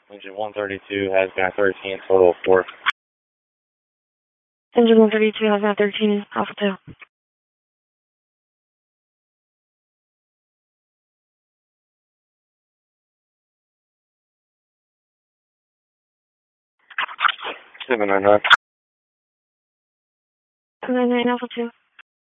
Engine 132 has got 13, total of 4. Engine 132 has got 13, Alpha 2. Seven nine nine. 799 Alpha 2.